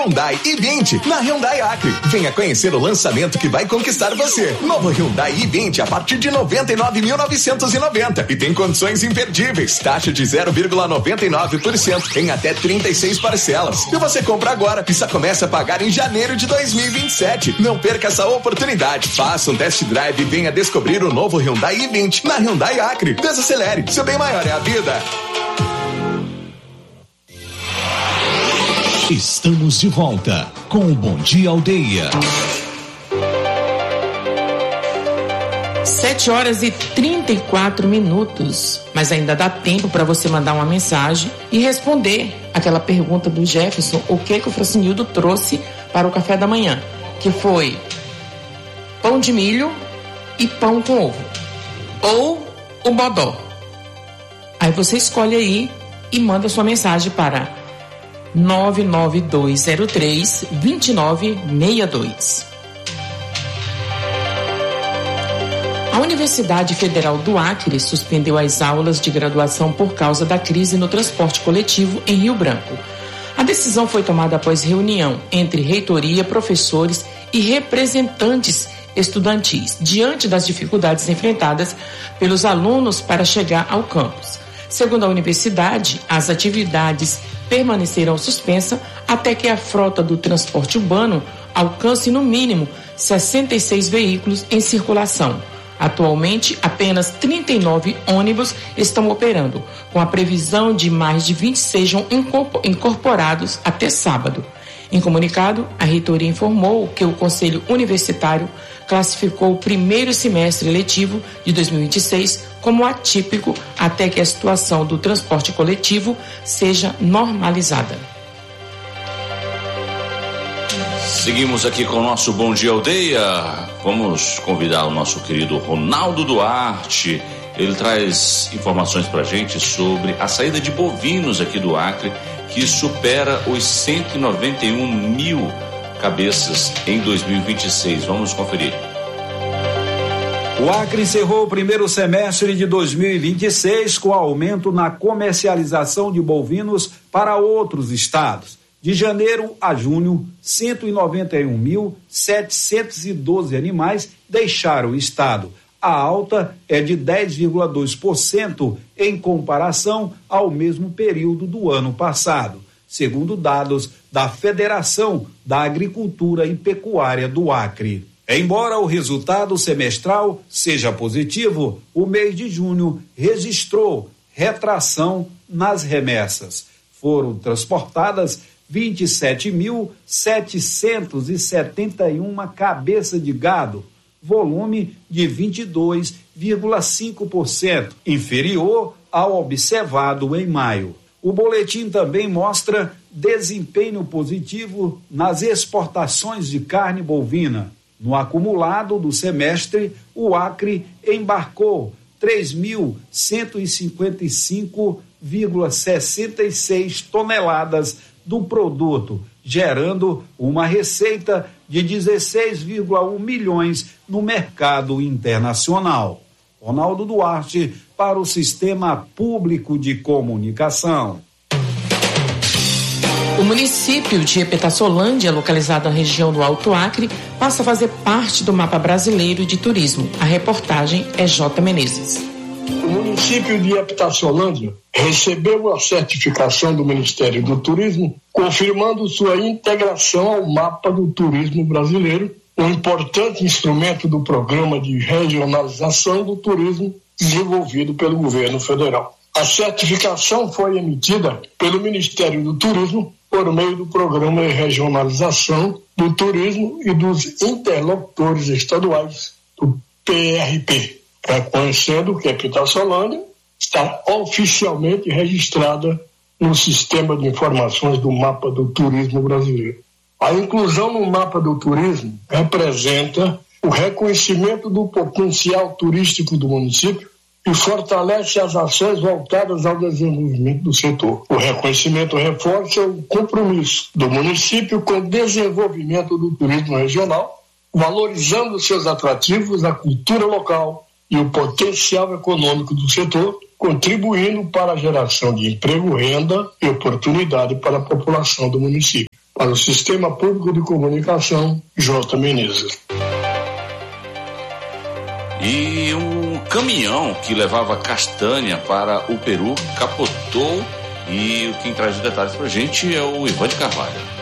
Hyundai i20 na Hyundai Acre. Venha conhecer o lançamento que vai conquistar você. Novo Hyundai i20 a partir de 99.990 e tem condições imperdíveis. Taxa de 0,99% em até 36 parcelas. E você compra agora e só começa a pagar em janeiro de 2027. Não perca essa oportunidade. Faça um test drive e venha descobrir o novo Hyundai i20 na Hyundai Acre. Desacelere, seu bem maior é a vida. Estamos de volta com o Bom Dia Aldeia. 7h34, mas ainda dá tempo para você mandar uma mensagem e responder aquela pergunta do Jefferson, o que o Francildo trouxe para o café da manhã, que foi pão de milho e pão com ovo, ou o bodó. Aí você escolhe aí e manda sua mensagem para 99203-2962. A Universidade Federal do Acre suspendeu as aulas de graduação por causa da crise no transporte coletivo em Rio Branco. A decisão foi tomada após reunião entre reitoria, professores e representantes estudantis, diante das dificuldades enfrentadas pelos alunos para chegar ao campus. Segundo a universidade, as atividades permanecerão suspensas até que a frota do transporte urbano alcance no mínimo 66 veículos em circulação. Atualmente, apenas 39 ônibus estão operando, com a previsão de mais de 20 sejam incorporados até sábado. Em comunicado, a reitoria informou que o Conselho Universitário classificou o primeiro semestre letivo de 2026 como atípico até que a situação do transporte coletivo seja normalizada. Seguimos aqui com o nosso Bom Dia Aldeia. Vamos convidar o nosso querido Ronaldo Duarte. Ele traz informações pra gente sobre a saída de bovinos aqui do Acre, que supera os 191 mil cabeças em 2026. Vamos conferir. O Acre encerrou o primeiro semestre de 2026 com aumento na comercialização de bovinos para outros estados. De janeiro a junho, 191.712 animais deixaram o estado. A alta é de 10,2% em comparação ao mesmo período do ano passado, segundo dados da Federação da Agricultura e Pecuária do Acre. Embora o resultado semestral seja positivo, o mês de junho registrou retração nas remessas. Foram transportadas 27.771 cabeças de gado, volume de 22,5%, inferior ao observado em maio. O boletim também mostra desempenho positivo nas exportações de carne bovina. No acumulado do semestre, o Acre embarcou 3.155,66 toneladas do produto, gerando uma receita de 16,1 milhões no mercado internacional. Ronaldo Duarte, para o Sistema Público de Comunicação. O município de Epetassolândia, localizado na região do Alto Acre, passa a fazer parte do mapa brasileiro de turismo. A reportagem é J. Menezes. O município de Epetassolândia recebeu a certificação do Ministério do Turismo, confirmando sua integração ao mapa do turismo brasileiro, um importante instrumento do programa de regionalização do turismo desenvolvido pelo governo federal. A certificação foi emitida pelo Ministério do Turismo por meio do Programa de Regionalização do Turismo e dos interlocutores estaduais do PRP, reconhecendo que a Epetassolândia está oficialmente registrada no Sistema de Informações do Mapa do Turismo Brasileiro. A inclusão no Mapa do Turismo representa o reconhecimento do potencial turístico do município e fortalece as ações voltadas ao desenvolvimento do setor. O reconhecimento reforça o compromisso do município com o desenvolvimento do turismo regional, valorizando seus atrativos, a cultura local e o potencial econômico do setor, contribuindo para a geração de emprego, renda e oportunidade para a população do município. Para o Sistema Público de Comunicação, J. Menezes. E um caminhão que levava castanha para o Peru capotou, e quem traz os detalhes pra gente é o Ivan de Carvalho.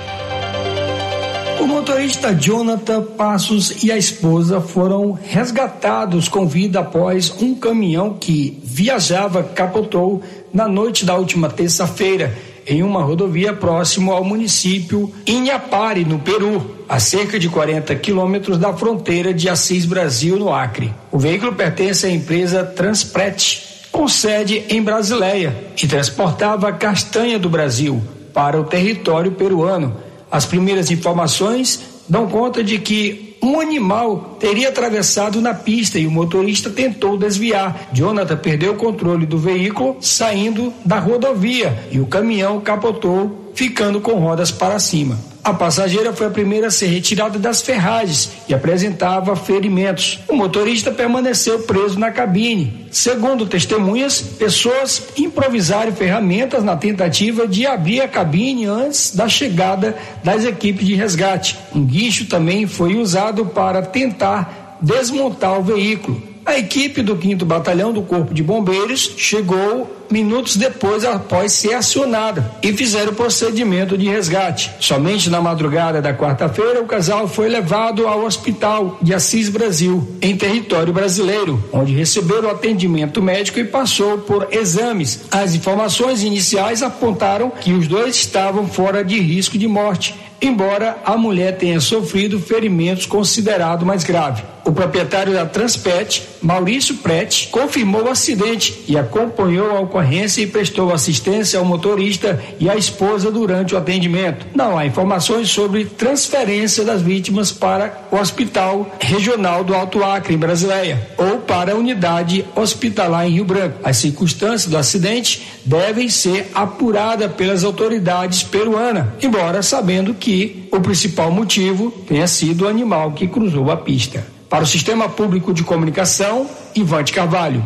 O motorista Jonathan Passos e a esposa foram resgatados com vida após um caminhão que viajava capotou na noite da última terça-feira em uma rodovia próximo ao município Inhapare, no Peru, a cerca de 40 quilômetros da fronteira de Assis Brasil, no Acre. O veículo pertence à empresa Transpret, com sede em Brasileia, e transportava castanha do Brasil para o território peruano. As primeiras informações dão conta de que um animal teria atravessado na pista e o motorista tentou desviar. Jonathan perdeu o controle do veículo saindo da rodovia e o caminhão capotou, ficando com rodas para cima. A passageira foi a primeira a ser retirada das ferragens e apresentava ferimentos. O motorista permaneceu preso na cabine. Segundo testemunhas, pessoas improvisaram ferramentas na tentativa de abrir a cabine antes da chegada das equipes de resgate. Um guincho também foi usado para tentar desmontar o veículo. A equipe do 5º Batalhão do Corpo de Bombeiros chegou minutos depois após ser acionada e fizeram o procedimento de resgate. Somente na madrugada da quarta-feira, o casal foi levado ao hospital de Assis Brasil, em território brasileiro, onde recebeu atendimento médico e passou por exames. As informações iniciais apontaram que os dois estavam fora de risco de morte, embora a mulher tenha sofrido ferimentos considerados mais graves. O proprietário da Transpet, Maurício Prete, confirmou o acidente e acompanhou a ocorrência e prestou assistência ao motorista e à esposa durante o atendimento. Não há informações sobre transferência das vítimas para o Hospital Regional do Alto Acre, em Brasileia, ou para a unidade hospitalar em Rio Branco. As circunstâncias do acidente devem ser apuradas pelas autoridades peruanas, embora sabendo que o principal motivo tenha sido o animal que cruzou a pista. Para o Sistema Público de Comunicação, Ivan de Carvalho.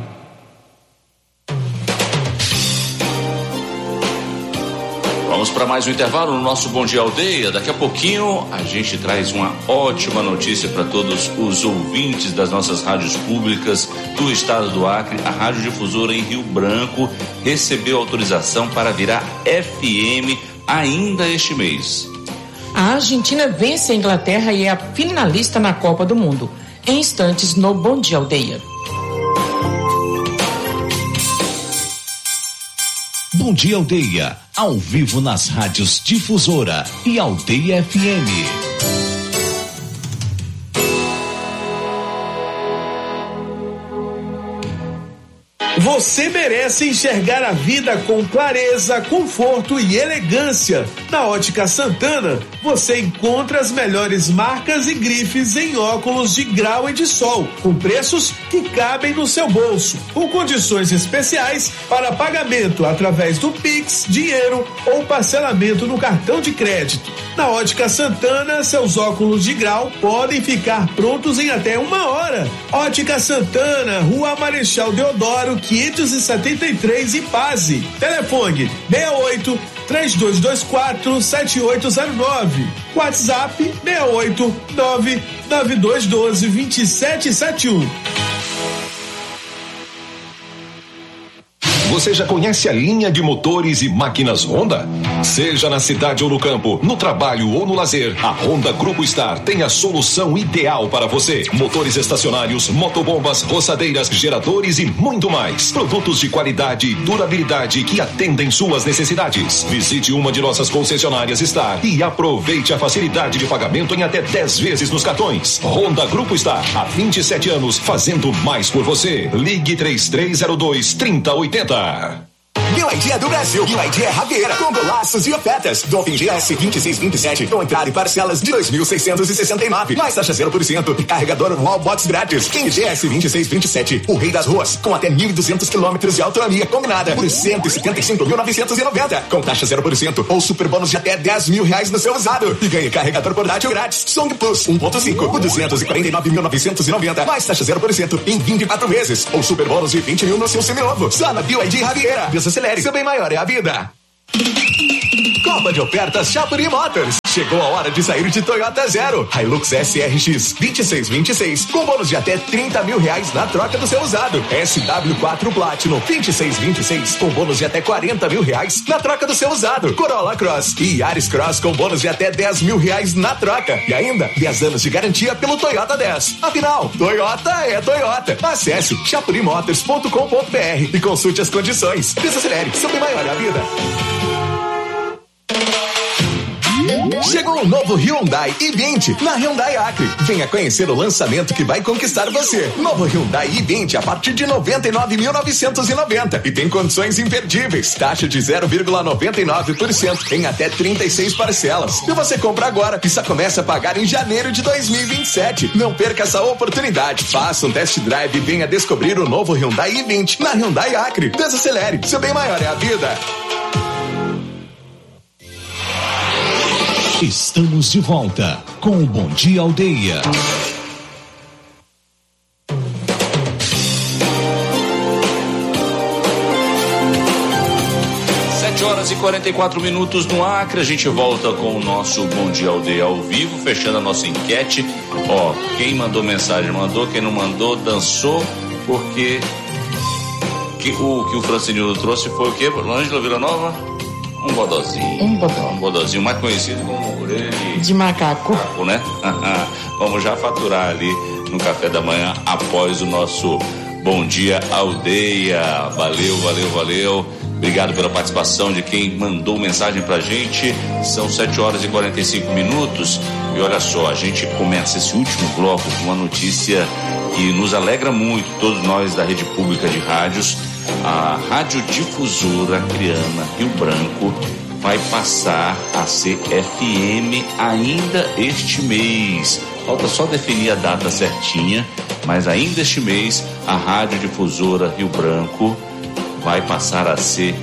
Vamos para mais um intervalo no nosso Bom Dia Aldeia. Daqui a pouquinho a gente traz uma ótima notícia para todos os ouvintes das nossas rádios públicas do estado do Acre. A Rádio Difusora em Rio Branco recebeu autorização para virar FM ainda este mês. A Argentina vence a Inglaterra e é a finalista na Copa do Mundo. Em instantes no Bom Dia Aldeia. Bom Dia Aldeia, ao vivo nas rádios Difusora e Aldeia FM. Você merece enxergar a vida com clareza, conforto e elegância. Na Ótica Santana, você encontra as melhores marcas e grifes em óculos de grau e de sol, com preços que cabem no seu bolso, com condições especiais para pagamento através do Pix, dinheiro ou parcelamento no cartão de crédito. Na Ótica Santana, seus óculos de grau podem ficar prontos em até 1 hora. Ótica Santana, Rua Marechal Deodoro, 573, Ipaze. Telefone 68-3224-7809. WhatsApp 689-9212-2771. Você já conhece a linha de motores e máquinas Honda? Seja na cidade ou no campo, no trabalho ou no lazer, a Honda Grupo Star tem a solução ideal para você. Motores estacionários, motobombas, roçadeiras, geradores e muito mais. Produtos de qualidade e durabilidade que atendem suas necessidades. Visite uma de nossas concessionárias Star e aproveite a facilidade de pagamento em até 10 vezes nos cartões. Honda Grupo Star, há 27 anos, fazendo mais por você. Ligue 3302-3080. BYD é do Brasil. BYD é Raveira. Com golaços e ofertas. Dolphin GS 2627. Com entrada em parcelas de 2.669. Mais taxa 0%. E carregador Wallbox grátis. Em GS 2627. O rei das ruas. Com até 1.200 quilômetros de autonomia combinada. Por 175.990. Com taxa 0%. Ou super bônus de até R$10.000 no seu usado. E ganhe carregador portátil grátis. Song Plus 1.5. Por 249.990. Mais taxa 0% em 24 vezes. Ou super bônus de 20 mil no seu seminovo. Só na BYD Raveira. Acelere, seu bem maior é a vida. Copa de ofertas Chapuri Motors. Chegou a hora de sair de Toyota Zero. Hilux SRX 2626 com bônus de até R$30 mil na troca do seu usado. SW4 Platinum 2626 com bônus de até R$40 mil na troca do seu usado. Corolla Cross e Yaris Cross com bônus de até R$10 mil na troca. E ainda 10 anos de garantia pelo Toyota 10. Afinal, Toyota é Toyota. Acesse chapurimotors.com.br e consulte as condições. Desacelere, seu bem maior é a vida. Chegou o novo Hyundai i20 na Hyundai Acre. Venha conhecer o lançamento que vai conquistar você. Novo Hyundai i20 a partir de 99.990 e tem condições imperdíveis. Taxa de 0,99% em até 36 parcelas. E você compra agora e só começa a pagar em janeiro de 2027. Não perca essa oportunidade. Faça um test drive e venha descobrir o novo Hyundai i20 na Hyundai Acre. Desacelere, seu bem maior é a vida. Estamos de volta com o Bom Dia Aldeia. 7h44 no Acre. A gente volta com o nosso Bom Dia Aldeia ao vivo, fechando a nossa enquete. Quem mandou mensagem mandou, quem não mandou dançou, porque o que o Francinildo trouxe foi o quê? Ângela Villanova? Um bodozinho, mais conhecido como orelha de macaco, né? Vamos já faturar ali no café da manhã após o nosso Bom Dia Aldeia. Valeu. Obrigado pela participação de quem mandou mensagem pra gente. São 7h45 e olha só, a gente começa esse último bloco com uma notícia que nos alegra muito, todos nós da rede pública de rádios. A Radiodifusora Acreana Rio Branco vai passar a ser FM ainda este mês. Falta só definir a data certinha, mas ainda este mês a Radiodifusora Rio Branco vai passar a ser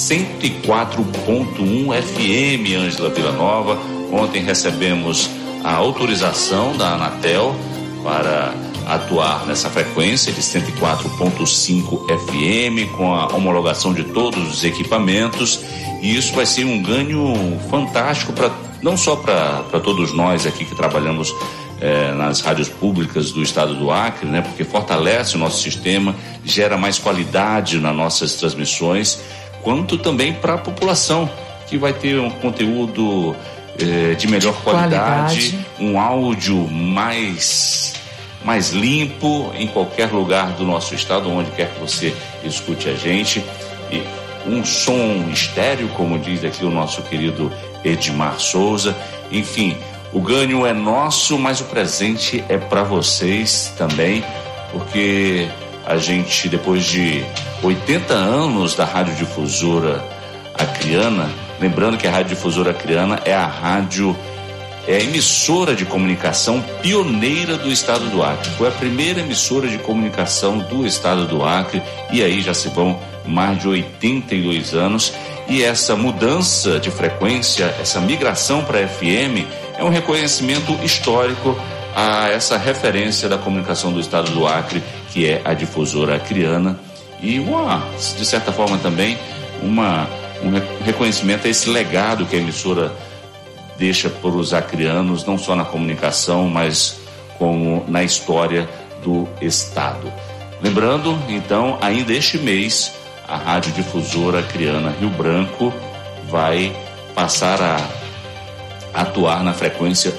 104.1 FM, Ângela Villanova. Ontem recebemos a autorização da Anatel para atuar nessa frequência de 104.5 FM, com a homologação de todos os equipamentos, e isso vai ser um ganho fantástico não só para todos nós aqui que trabalhamos nas rádios públicas do estado do Acre, né? Porque fortalece o nosso sistema, gera mais qualidade nas nossas transmissões, quanto também para a população, que vai ter um conteúdo de melhor qualidade, um áudio mais limpo em qualquer lugar do nosso estado, onde quer que você escute a gente, e um som estéreo, como diz aqui o nosso querido Edmar Souza. Enfim, o ganho é nosso, mas o presente é para vocês também, porque a gente, depois de 80 anos da Radiodifusora Acreana, lembrando que a Radiodifusora Acreana é a emissora de comunicação pioneira do estado do Acre. Foi a primeira emissora de comunicação do estado do Acre, e aí já se vão mais de 82 anos. E essa mudança de frequência, essa migração para FM, é um reconhecimento histórico a essa referência da comunicação do estado do Acre, que é a Difusora Acreana, e de certa forma também um reconhecimento a esse legado que a emissora deixa para os acreanos, não só na comunicação, mas como na história do estado. Lembrando, então, ainda este mês, a Radiodifusora Acreana Rio Branco vai passar a atuar na frequência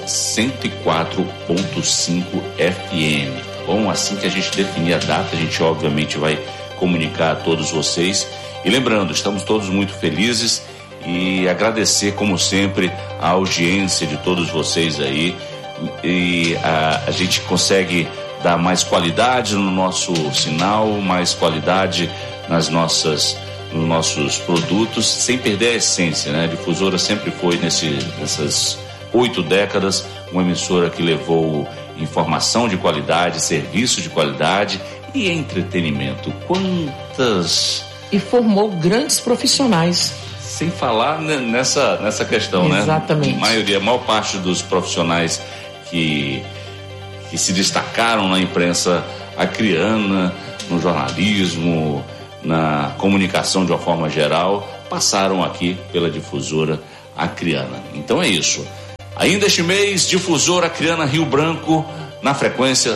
104.5 FM. Tá bom? Assim que a gente definir a data, a gente obviamente vai comunicar a todos vocês. E lembrando, estamos todos muito felizes, e agradecer, como sempre, a audiência de todos vocês aí, e a gente consegue dar mais qualidade no nosso sinal, mais qualidade nos nossos produtos, sem perder a essência, né? A Difusora sempre foi, nessas 8 décadas, uma emissora que levou informação de qualidade, serviço de qualidade e entretenimento. E formou grandes profissionais. Sem falar nessa questão, exatamente, né? A maior parte dos profissionais que se destacaram na imprensa acreana, no jornalismo, na comunicação de uma forma geral, passaram aqui pela Difusora Acreana. Então é isso. Ainda este mês, Difusora Acreana Rio Branco, na frequência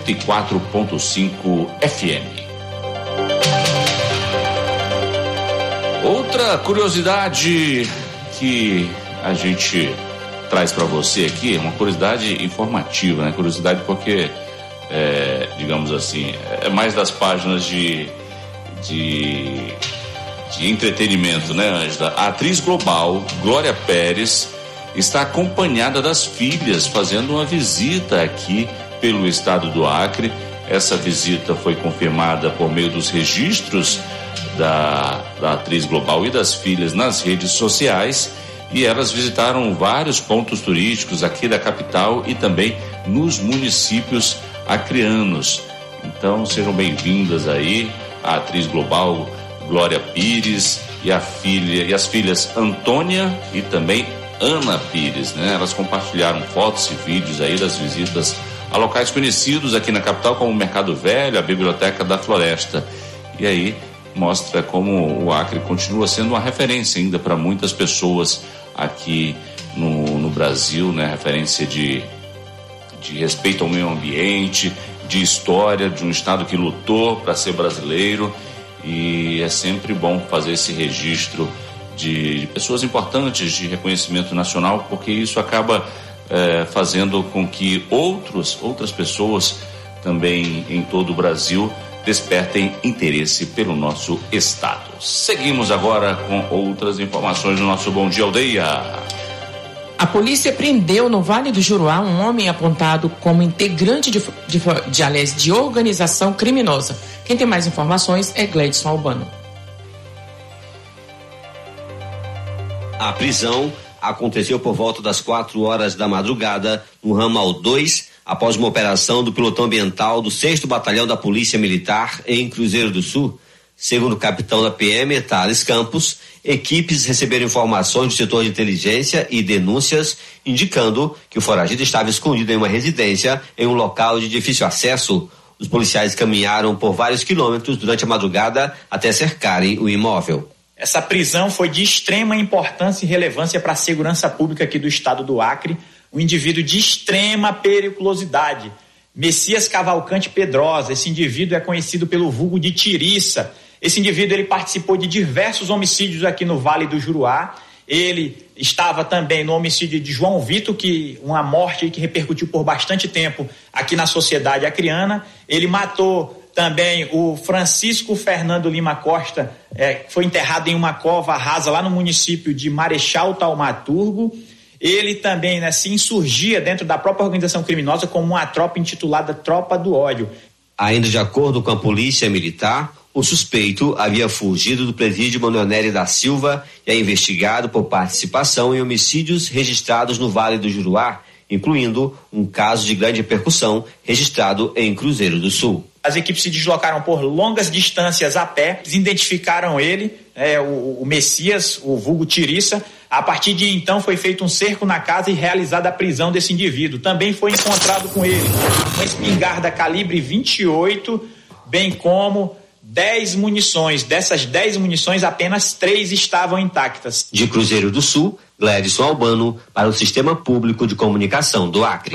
104.5 FM. Outra curiosidade que a gente traz para você aqui, uma curiosidade informativa, né? Curiosidade porque, digamos assim, é mais das páginas de entretenimento, né, Ângela? A atriz global, Glória Pérez, está acompanhada das filhas, fazendo uma visita aqui pelo estado do Acre. Essa visita foi confirmada por meio dos registros da atriz global e das filhas nas redes sociais, e elas visitaram vários pontos turísticos aqui da capital e também nos municípios acreanos. Então sejam bem-vindas aí a atriz global Glória Pires e as filhas Antônia e também Ana Pires, né? Elas compartilharam fotos e vídeos aí das visitas a locais conhecidos aqui na capital, como o Mercado Velho, a Biblioteca da Floresta. E aí mostra como o Acre continua sendo uma referência ainda para muitas pessoas aqui no Brasil, né? Referência de respeito ao meio ambiente, de história, de um estado que lutou para ser brasileiro, e é sempre bom fazer esse registro de pessoas importantes de reconhecimento nacional, porque isso acaba fazendo com que outras pessoas também em todo o Brasil despertem interesse pelo nosso estado. Seguimos agora com outras informações no nosso Bom Dia Aldeia. A polícia prendeu no Vale do Juruá um homem apontado como integrante de organização criminosa. Quem tem mais informações é Gleidson Albano. A prisão aconteceu por volta das 4 horas da madrugada no ramal 2, após uma operação do pelotão ambiental do 6º Batalhão da Polícia Militar em Cruzeiro do Sul. Segundo o capitão da PM, Thales Campos, equipes receberam informações do setor de inteligência e denúncias indicando que o foragido estava escondido em uma residência em um local de difícil acesso. Os policiais caminharam por vários quilômetros durante a madrugada até cercarem o imóvel. Essa prisão foi de extrema importância e relevância para a segurança pública aqui do estado do Acre. Um indivíduo de extrema periculosidade, Messias Cavalcante Pedrosa. Esse indivíduo é conhecido pelo vulgo de Tiriça. Esse indivíduo ele participou de diversos homicídios aqui no Vale do Juruá. Ele estava também no homicídio de João Vitor, uma morte que repercutiu por bastante tempo aqui na sociedade acreana. Ele matou também o Francisco Fernando Lima Costa, foi enterrado em uma cova rasa lá no município de Marechal Taumaturgo. Ele também, né, se insurgia dentro da própria organização criminosa como uma tropa intitulada Tropa do Ódio. Ainda de acordo com a polícia militar, o suspeito havia fugido do presídio Manuel Nery da Silva e é investigado por participação em homicídios registrados no Vale do Juruá, incluindo um caso de grande repercussão registrado em Cruzeiro do Sul. As equipes se deslocaram por longas distâncias a pé, identificaram ele, o Messias, o vulgo Tiriça. A partir de então foi feito um cerco na casa e realizada a prisão desse indivíduo. Também foi encontrado com ele uma espingarda calibre 28, bem como 10 munições. Dessas 10 munições, apenas 3 estavam intactas. De Cruzeiro do Sul, Gleidson Albano, para o Sistema Público de Comunicação do Acre.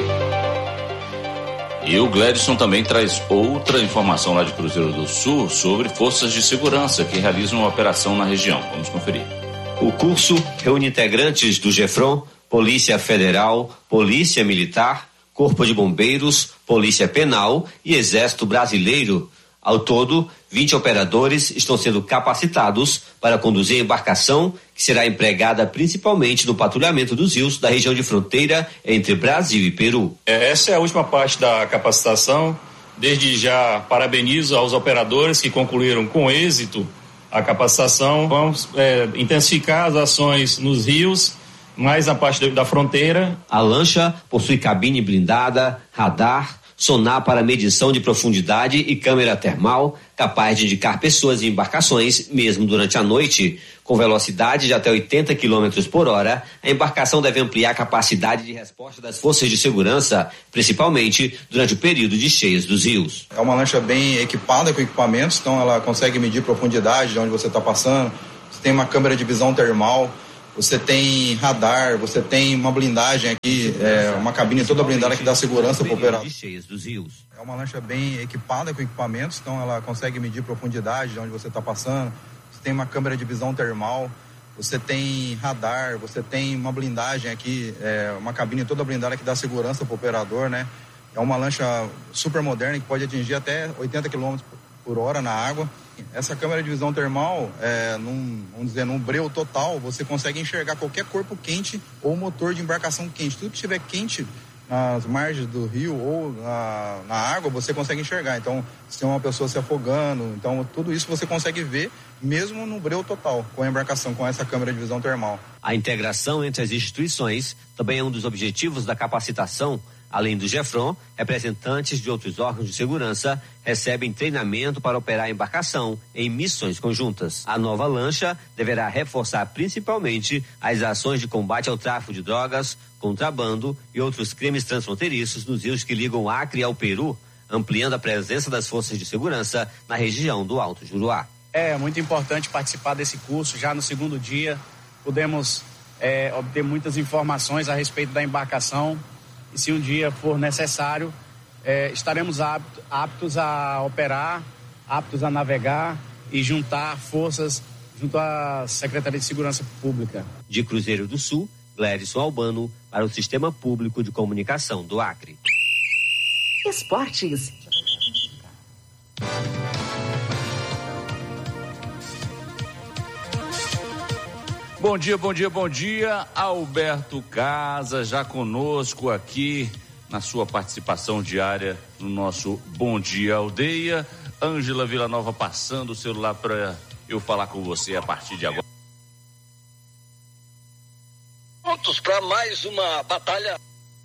E o Gleidson também traz outra informação lá de Cruzeiro do Sul sobre forças de segurança que realizam uma operação na região. Vamos conferir. O curso reúne integrantes do GEFRON, Polícia Federal, Polícia Militar, Corpo de Bombeiros, Polícia Penal e Exército Brasileiro. Ao todo, 20 operadores estão sendo capacitados para conduzir a embarcação, que será empregada principalmente no patrulhamento dos rios da região de fronteira entre Brasil e Peru. Essa é a última parte da capacitação. Desde já, parabenizo aos operadores que concluíram com êxito a capacitação. Vamos intensificar as ações nos rios, mais na parte da fronteira. A lancha possui cabine blindada, radar, sonar para medição de profundidade e câmera termal, capaz de indicar pessoas e embarcações, mesmo durante a noite. Com velocidade de até 80 km por hora, a embarcação deve ampliar a capacidade de resposta das forças de segurança, principalmente durante o período de cheias dos rios. É uma lancha bem equipada com equipamentos, então ela consegue medir profundidade de onde você está passando. Você tem uma câmera de visão termal, você tem radar, você tem uma blindagem aqui, uma cabine toda blindada que dá segurança para o operador. É uma lancha bem equipada com equipamentos, então ela consegue medir profundidade de onde você está passando. Você tem uma câmera de visão termal, você tem radar, você tem uma blindagem aqui, uma cabine toda blindada que dá segurança para o operador, né? É uma lancha super moderna que pode atingir até 80 km por hora na água. Essa câmera de visão termal, num breu total, você consegue enxergar qualquer corpo quente ou motor de embarcação quente. Tudo que estiver quente nas margens do rio ou na água, você consegue enxergar. Então, se tem uma pessoa se afogando, então tudo isso você consegue ver mesmo no breu total, com a embarcação, com essa câmera de visão termal. A integração entre as instituições também é um dos objetivos da capacitação. Além do GEFRON, representantes de outros órgãos de segurança recebem treinamento para operar a embarcação em missões conjuntas. A nova lancha deverá reforçar principalmente as ações de combate ao tráfico de drogas, contrabando e outros crimes transfronteiriços nos rios que ligam o Acre ao Peru, ampliando a presença das forças de segurança na região do Alto Juruá. É muito importante participar desse curso. Já no segundo dia, pudemos obter muitas informações a respeito da embarcação. E se um dia for necessário, estaremos aptos a operar, aptos a navegar e juntar forças junto à Secretaria de Segurança Pública. De Cruzeiro do Sul, Glédson Albano, para o Sistema Público de Comunicação do Acre. Esportes. Bom dia, bom dia, bom dia. Alberto Casa já conosco aqui na sua participação diária no nosso Bom Dia Aldeia. Ângela Villanova passando o celular para eu falar com você a partir de agora. Prontos para mais uma batalha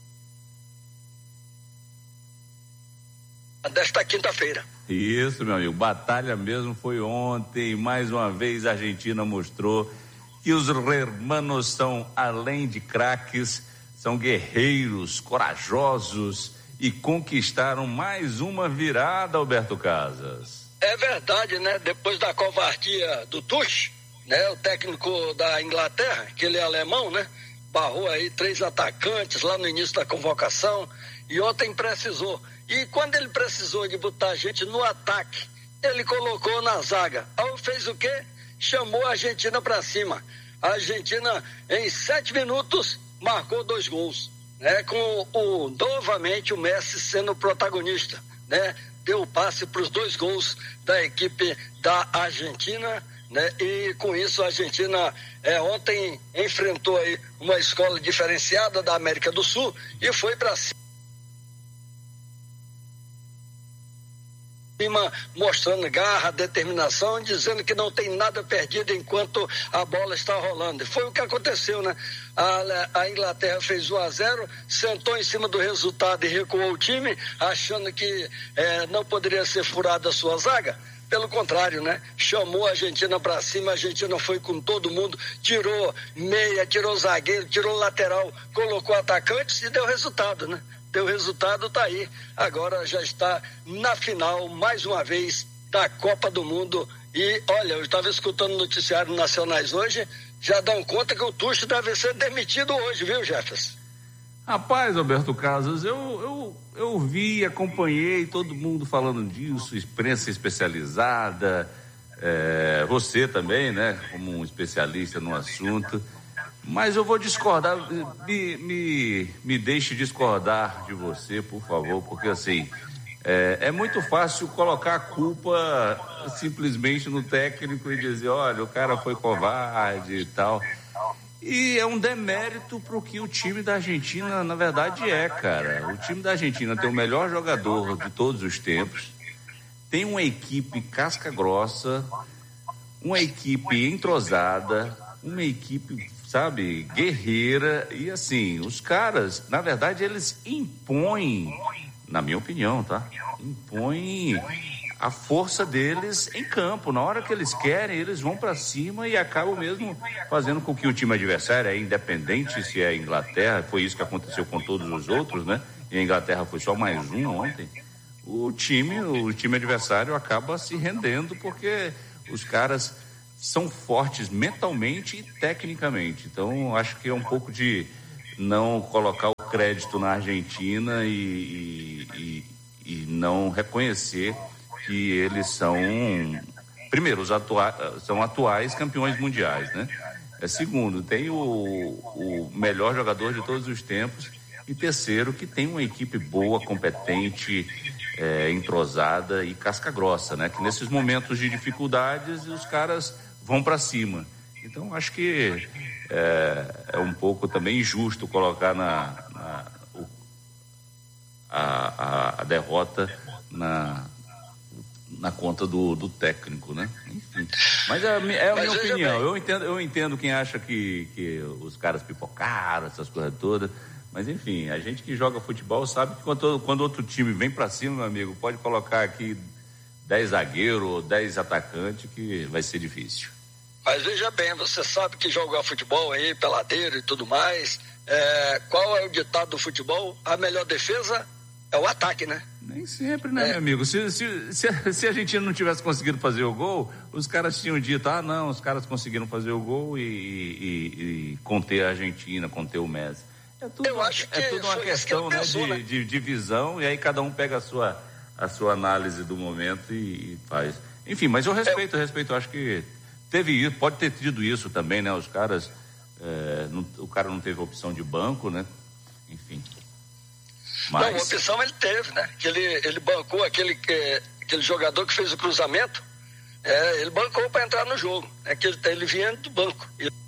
desta quinta-feira. Isso, meu amigo, batalha mesmo foi ontem. Mais uma vez a Argentina mostrou que os hermanos são, além de craques, são guerreiros, corajosos e conquistaram mais uma virada, Alberto Casas. É verdade, né? Depois da covardia do Tuchel, né? O técnico da Inglaterra, que ele é alemão, né? Barrou aí 3 atacantes lá no início da convocação e ontem precisou. E quando ele precisou de botar a gente no ataque, ele colocou na zaga. Aí fez o quê? Chamou a Argentina para cima. A Argentina, em 7 minutos, marcou 2 gols, né? Com novamente o Messi sendo o protagonista, né? Deu o passe para os 2 gols da equipe da Argentina, né? E com isso a Argentina ontem enfrentou aí uma escola diferenciada da América do Sul e foi para cima, mostrando garra, determinação, dizendo que não tem nada perdido enquanto a bola está rolando. Foi o que aconteceu, né? A Inglaterra fez 1-0, sentou em cima do resultado e recuou o time, achando que não poderia ser furada a sua zaga. Pelo contrário, né? Chamou a Argentina para cima, a Argentina foi com todo mundo, tirou meia, tirou zagueiro, tirou lateral, colocou atacantes e deu resultado, né? Deu resultado, tá aí. Agora já está na final, mais uma vez, da Copa do Mundo. E, olha, eu estava escutando noticiários nacionais hoje, já dão conta que o Tuchel deve ser demitido hoje, viu, Jefferson? Rapaz, Alberto Casas, eu vi, acompanhei todo mundo falando disso, imprensa especializada, você também, né, como um especialista no assunto. Mas eu vou discordar, me deixe discordar de você, por favor, porque assim, é muito fácil colocar a culpa simplesmente no técnico e dizer, olha, o cara foi covarde e tal. E é um demérito pro que o time da Argentina, na verdade, cara. O time da Argentina tem o melhor jogador de todos os tempos, tem uma equipe casca grossa, uma equipe entrosada, uma equipe, sabe, guerreira, e assim, os caras, na verdade, eles impõem, na minha opinião, tá? Impõem a força deles em campo. Na hora que eles querem, eles vão para cima e acabam mesmo fazendo com que o time adversário, independente se é a Inglaterra, foi isso que aconteceu com todos os outros, né? E a Inglaterra foi só mais um ontem. O time adversário acaba se rendendo porque os caras são fortes mentalmente e tecnicamente. Então, acho que é um pouco de não colocar o crédito na Argentina e não reconhecer que eles são, primeiro, são atuais campeões mundiais, né? Segundo, tem o melhor jogador de todos os tempos. E terceiro, que tem uma equipe boa, competente, entrosada e casca grossa, né? Que nesses momentos de dificuldades os caras vão para cima. Então acho que é um pouco também injusto colocar a derrota na conta do técnico, né? Enfim. Mas é a minha opinião. Eu entendo quem acha que os caras pipocaram, essas coisas todas. Mas enfim, a gente que joga futebol sabe que quando outro time vem pra cima, meu amigo, pode colocar aqui 10 zagueiros ou 10 atacantes que vai ser difícil. Mas veja bem, você sabe que jogar futebol aí, peladeiro e tudo mais, qual é o ditado do futebol? A melhor defesa é o ataque, né? Nem sempre, né, meu amigo? Se a Argentina não tivesse conseguido fazer o gol, os caras tinham dito, não, os caras conseguiram fazer o gol e conter a Argentina, conter o Messi. Eu acho que é tudo uma questão, né, de visão, e aí cada um pega a sua análise do momento e faz. Enfim, mas eu respeito, eu acho que pode ter tido isso também, né? Os caras, o cara não teve opção de banco, né? Enfim. Mas... Não, opção ele teve, né? Que ele bancou aquele jogador que fez o cruzamento, ele bancou para entrar no jogo, que ele vinha do banco.